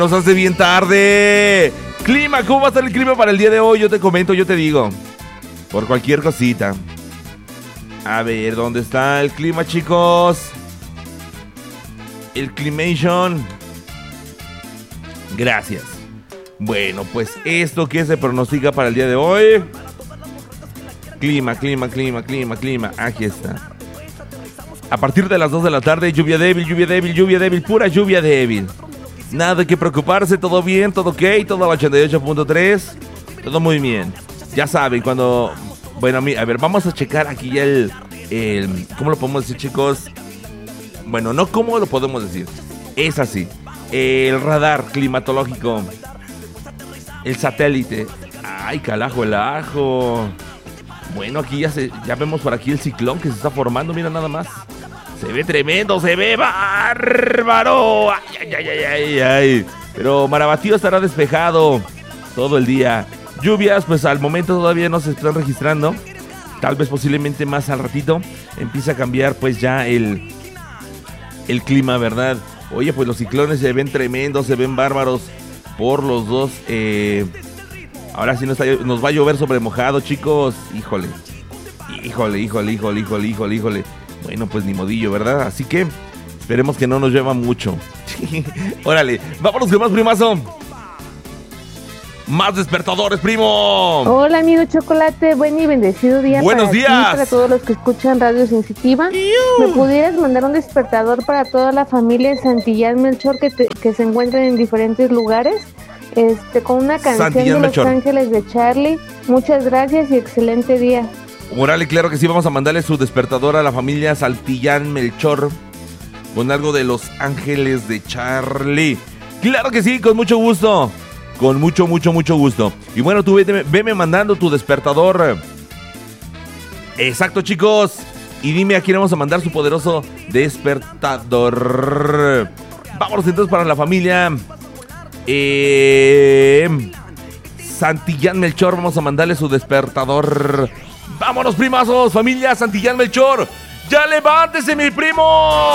Nos hace bien tarde. Clima, ¿cómo va a estar el clima para el día de hoy? Yo te comento, yo te digo. Por cualquier cosita. A ver, ¿dónde está el clima, chicos? El Climation. Gracias. Bueno, pues esto que se pronostica para el día de hoy. Clima. Aquí está. A partir de las 2 de la tarde, lluvia débil, pura lluvia débil. Nada de que preocuparse, todo bien, todo ok, todo al 88.3, todo muy bien. Ya saben, cuando... Bueno, a ver, vamos a checar aquí ya el ¿cómo lo podemos decir, chicos? Bueno, no cómo lo podemos decir. Es así. El radar climatológico. El satélite. Ay, carajo, el ajo. Bueno, aquí ya vemos por aquí el ciclón que se está formando, mira nada más. Se ve tremendo, se ve bárbaro. Ay. Pero Marabatío estará despejado todo el día. Lluvias, pues al momento todavía no se están registrando. Tal vez posiblemente más al ratito empieza a cambiar pues ya el clima, ¿verdad? Oye, pues los ciclones se ven tremendos, se ven bárbaros por los dos. Ahora sí nos va a llover sobre mojado, chicos. Híjole. Bueno, pues ni modillo, ¿verdad? Así que esperemos que no nos llueva mucho. Órale, vámonos con más, primazo. Más despertadores, primo. Hola, amigo Chocolate, buen y bendecido día. Buenos para días. ti, para todos los que escuchan Radio Sensitiva. ¿Me pudieras mandar un despertador para toda la familia Santillán Melchor que se encuentran en diferentes lugares? Con una canción Santillán de Melchor. Los Ángeles de Charlie. Muchas gracias y excelente día. Órale, claro que sí, vamos a mandarle su despertador a la familia Santillán Melchor con algo de Los Ángeles de Charlie. Claro que sí, con mucho gusto. Con mucho gusto. Y bueno, tú veme mandando tu despertador. Exacto, chicos. Y dime a quién vamos a mandar su poderoso despertador. Vámonos entonces para la familia Santillán Melchor. Vamos a mandarle su despertador. Vámonos, primazos, familia Santillán Melchor. ¡Ya levántese, mi primo!